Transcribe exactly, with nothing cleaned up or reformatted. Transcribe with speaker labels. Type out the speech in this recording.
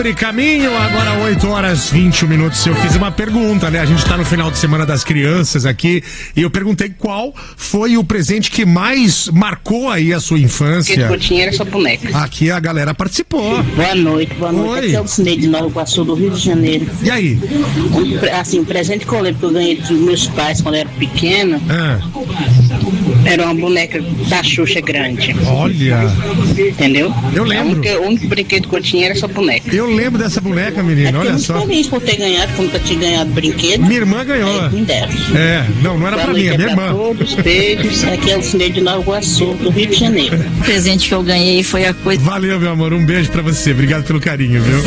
Speaker 1: abre caminho, agora oito horas e vinte minutos. Eu fiz uma pergunta, né? A gente tá no final de semana das crianças aqui e eu perguntei qual foi o presente que mais marcou aí a sua infância.
Speaker 2: Porque Coutinho era sua boneca.
Speaker 1: Aqui a galera participou.
Speaker 2: Boa noite, boa noite.
Speaker 1: Oi.
Speaker 2: Aqui é o Cinei de Nova Iguaçu, do Rio de Janeiro.
Speaker 1: E aí?
Speaker 2: Um, assim, o presente que eu lembro que eu ganhei dos meus pais quando eu era pequeno
Speaker 1: Ah,
Speaker 2: era uma boneca da Xuxa grande.
Speaker 1: olha,
Speaker 2: Entendeu?
Speaker 1: Eu lembro.
Speaker 2: O único, o único brinquedo que eu tinha era essa boneca.
Speaker 1: eu lembro dessa boneca,
Speaker 2: É
Speaker 1: menina,
Speaker 2: porque
Speaker 1: olha
Speaker 2: eu
Speaker 1: só.
Speaker 2: muito feliz por ter ganhado, como nunca tinha ganhado brinquedo.
Speaker 1: Minha irmã ganhou.
Speaker 2: Aí, me deram.
Speaker 1: É, não, não era
Speaker 2: Boa
Speaker 1: pra mim,
Speaker 2: noite
Speaker 1: é minha
Speaker 2: pra
Speaker 1: irmã.
Speaker 2: todos, beijos. Aqui é o Cinei de Nova Iguaçu, do Rio de Janeiro.
Speaker 3: O presente que eu ganhei foi a coisa.
Speaker 1: Valeu, meu amor, um beijo pra você, obrigado pelo carinho, viu?